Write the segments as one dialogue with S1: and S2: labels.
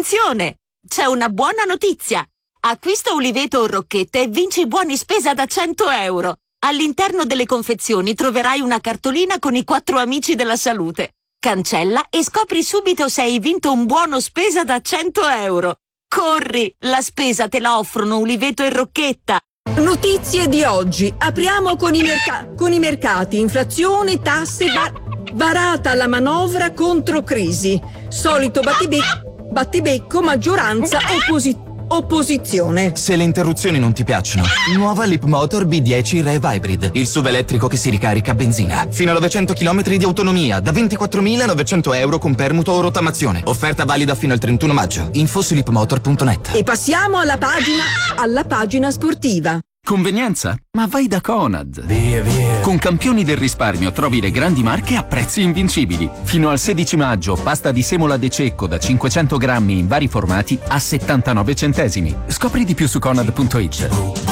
S1: Attenzione! C'è una buona notizia! Acquista Uliveto o Rocchette e vinci buoni spesa da 100 euro. All'interno delle confezioni troverai una cartolina con i 4 amici della salute. Cancella e scopri subito se hai vinto un buono spesa da 100 euro. Corri! La spesa te la offrono Uliveto e Rocchetta.
S2: Notizie di oggi. Apriamo con i mercati. Inflazione, tasse, varata la manovra contro crisi. Solito battibecco, maggioranza, opposizione.
S3: Se le interruzioni non ti piacciono, nuova Leapmotor B10 Rev Hybrid, il SUV elettrico che si ricarica a benzina. Fino a 900 km di autonomia, da 24.900 euro con permuto o rottamazione. Offerta valida fino al 31 maggio. Info su leapmotor.net.
S2: E passiamo alla pagina sportiva.
S4: Convenienza? Ma vai da Conad. Via. Con campioni del risparmio trovi le grandi marche a prezzi invincibili. Fino al 16 maggio, pasta di semola De Cecco da 500 grammi in vari formati a 79 centesimi. Scopri di più su Conad.it.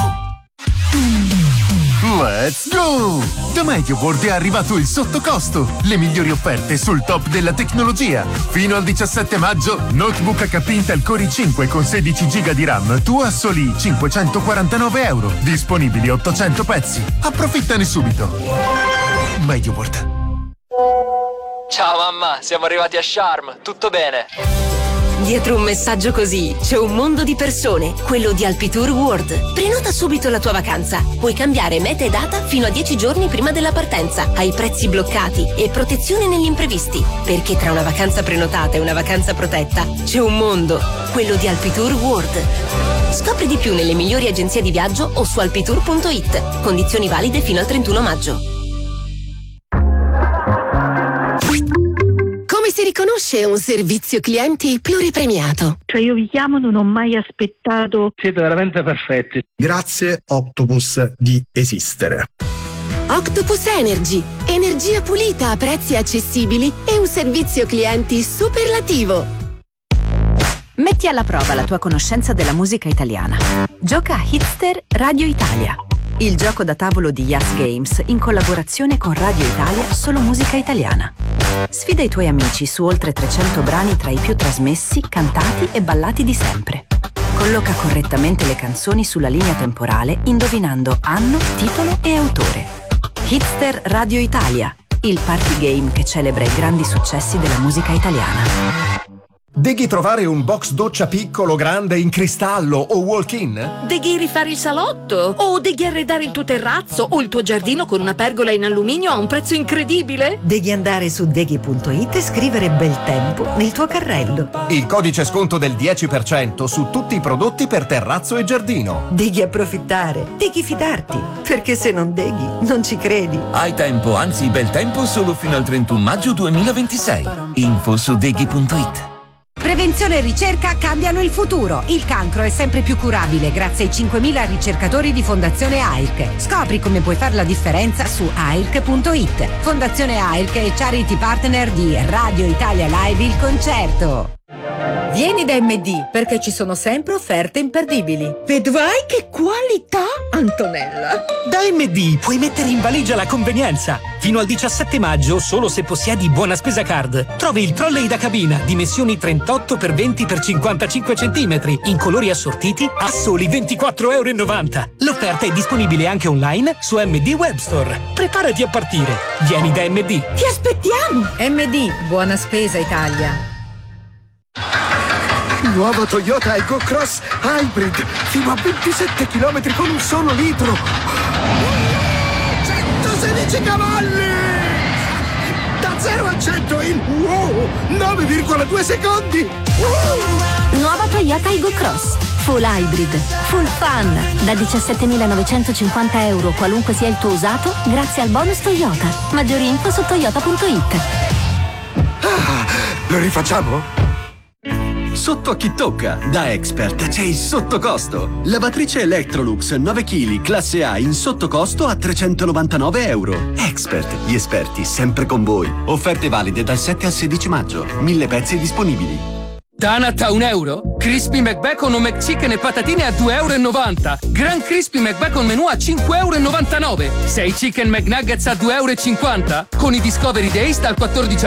S5: Let's go! Da MediaWorld è arrivato il sottocosto. Le migliori offerte sul top della tecnologia. Fino al 17 maggio, notebook HP Intel Core i5 con 16 GB di RAM, tu a soli 549 euro. Disponibili 800 pezzi. Approfittane subito. MediaWorld.
S6: Ciao mamma, siamo arrivati a Sharm, tutto bene?
S7: Dietro un messaggio così c'è un mondo di persone, quello di Alpitour World. Prenota subito la tua vacanza. Puoi cambiare meta e data fino a 10 giorni prima della partenza, hai prezzi bloccati e protezione negli imprevisti. Perché tra una vacanza prenotata e una vacanza protetta c'è un mondo, quello di Alpitour World. Scopri di più nelle migliori agenzie di viaggio o su alpitour.it. Condizioni valide fino al 31 maggio.
S8: Si riconosce un servizio clienti pluripremiato.
S9: Cioè io vi chiamo, non ho mai aspettato.
S10: Siete veramente perfetti.
S11: Grazie Octopus di esistere.
S8: Octopus Energy, energia pulita a prezzi accessibili e un servizio clienti superlativo.
S12: Metti alla prova la tua conoscenza della musica italiana. Gioca a Hitster Radio Italia, il gioco da tavolo di Yas Games in collaborazione con Radio Italia, solo musica italiana. Sfida i tuoi amici su oltre 300 brani tra i più trasmessi, cantati e ballati di sempre. Colloca correttamente le canzoni sulla linea temporale indovinando anno, titolo e autore. Hitster Radio Italia, il party game che celebra i grandi successi della musica italiana.
S13: Deghi trovare un box doccia piccolo, grande, in cristallo o walk-in?
S2: Deghi rifare il salotto? O deghi arredare il tuo terrazzo o il tuo giardino con una pergola in alluminio a un prezzo incredibile?
S14: Devi andare su deghi.it e scrivere bel tempo nel tuo carrello.
S13: Il codice sconto del 10% su tutti i prodotti per terrazzo e giardino.
S14: Devi approfittare, devi fidarti, perché se non deghi non ci credi.
S15: Hai tempo, anzi bel tempo solo fino al 31 maggio 2026. Info su deghi.it.
S16: Prevenzione e ricerca cambiano il futuro. Il cancro è sempre più curabile grazie ai 5.000 ricercatori di Fondazione AIRC. Scopri come puoi fare la differenza su AIRC.it. Fondazione AIRC e charity partner di Radio Italia Live il concerto.
S2: Vieni da MD perché ci sono sempre offerte imperdibili. Vedrai che qualità, Antonella.
S17: Da MD puoi mettere in valigia la convenienza. Fino al 17 maggio, solo se possiedi Buona Spesa Card, trovi il trolley da cabina, dimensioni 38x20x55 cm, in colori assortiti a soli €24,90. L'offerta è disponibile anche online su MD Web Store. Preparati a partire. Vieni da MD.
S2: Ti aspettiamo.
S16: MD, Buona Spesa Italia.
S11: Nuova Toyota Aygo Cross Hybrid, fino a 27 km con un solo litro. 116 cavalli! Da 0 a 100 in 9,2 secondi!
S18: Nuova Toyota Aygo Cross Full Hybrid, Full Fun, da 17.950 euro qualunque sia il tuo usato, grazie al bonus Toyota. Maggiori info su toyota.it.
S11: Lo rifacciamo?
S19: Sotto a chi tocca, da Expert c'è il sottocosto. Lavatrice Electrolux 9 kg classe A in sottocosto a €399. Expert, gli esperti sempre con voi. Offerte valide dal 7 al 16 maggio. 1000 pezzi disponibili.
S6: Donut a €1? Crispy McBacon o McChicken e patatine a €2,90. Gran Crispy McBacon menù a €5,99. 6 Chicken McNuggets a €2,50. Con i Discovery Days dal 14